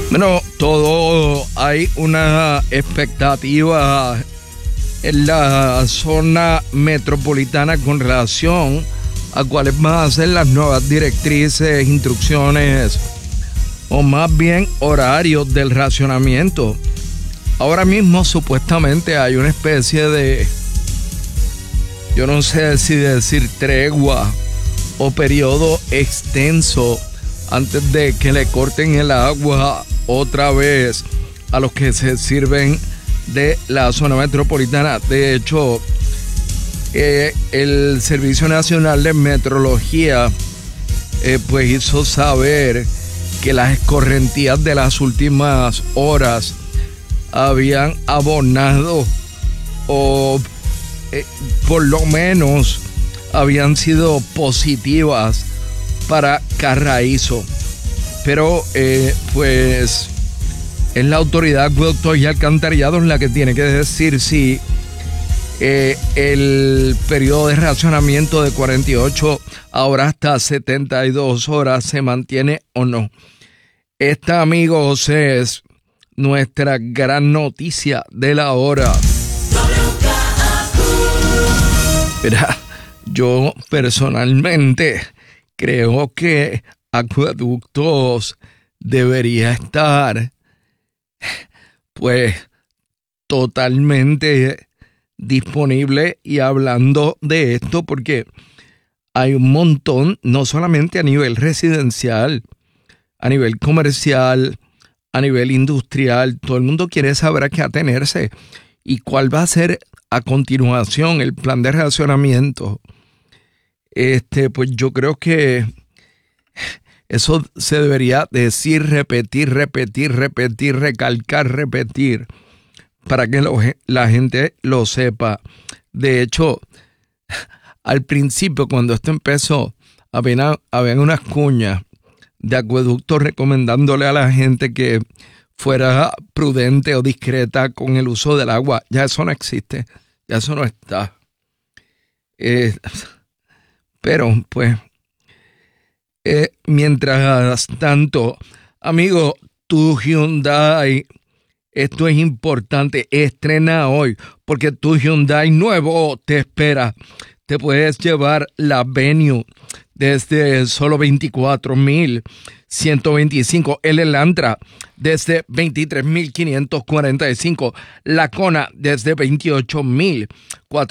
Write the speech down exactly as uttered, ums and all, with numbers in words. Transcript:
Bueno, todo hay una expectativa en la zona metropolitana con relación a cuáles van a ser las nuevas directrices, instrucciones o más bien horarios del racionamiento. Ahora mismo supuestamente hay una especie de, yo no sé si decir tregua o periodo extenso antes de que le corten el agua otra vez a los que se sirven de la zona metropolitana. De hecho, eh, el Servicio Nacional de Meteorología eh, pues hizo saber que las escorrentías de las últimas horas habían abonado o eh, por lo menos habían sido positivas para Carraízo, pero eh, pues es la Autoridad de Acueductos y Alcantarillados la que tiene que decir si eh, el periodo de racionamiento de cuarenta y ocho ahora hasta setenta y dos horas se mantiene o no. Esta, amigos, es nuestra gran noticia de la hora. Mira, yo personalmente creo que Acueductos debería estar pues totalmente disponible y hablando de esto, porque hay un montón, no solamente a nivel residencial, a nivel comercial, a nivel industrial, todo el mundo quiere saber a qué atenerse y cuál va a ser a continuación el plan de racionamiento. Este, pues yo creo que eso se debería decir, repetir, repetir, repetir, recalcar, repetir, para que lo, la gente lo sepa. De hecho, al principio, cuando esto empezó, había, había unas cuñas de Acueductos recomendándole a la gente que fuera prudente o discreta con el uso del agua. Ya eso no existe, ya eso no está. Eh, pero, pues, eh, mientras tanto, amigo, tu Hyundai, esto es importante, estrena hoy, porque tu Hyundai nuevo te espera. Te puedes llevar la Venue desde solo veinticuatro mil ciento veinticinco, el Elantra desde veintitrés mil quinientos cuarenta y cinco, la Kona desde veintiocho mil